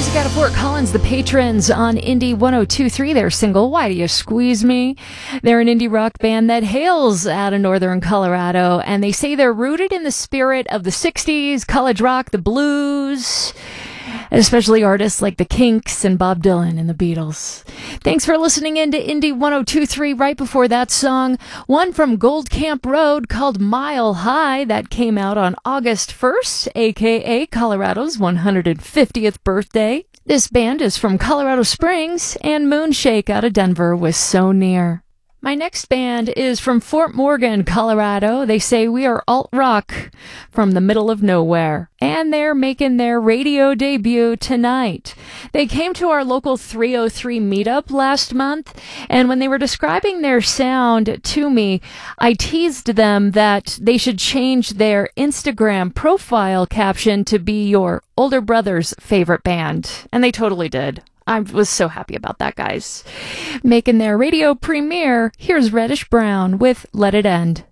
music out of Fort Collins, the Patrons on Indie 102.3. Their single, Why Do You Squeeze Me? They're an indie rock band that hails out of northern Colorado, and they say they're rooted in the spirit of the 60s, college rock, the blues, especially artists like the Kinks and Bob Dylan and the Beatles. Thanks for listening in to Indie 102.3. Right before that song, one from Gold Camp Road called Mile High, that came out on August 1st, aka Colorado's 150th birthday. This band is from Colorado Springs, and Moonshake out of Denver was So Near. My next band is from Fort Morgan, Colorado. They say we are alt-rock from the middle of nowhere, and they're making their radio debut tonight. They came to our local 303 meetup last month, and when they were describing their sound to me, I teased them that they should change their Instagram profile caption to be your older brother's favorite band, and they totally did. I was so happy about that, guys. Making their radio premiere, here's Reddish Brown with Let It End.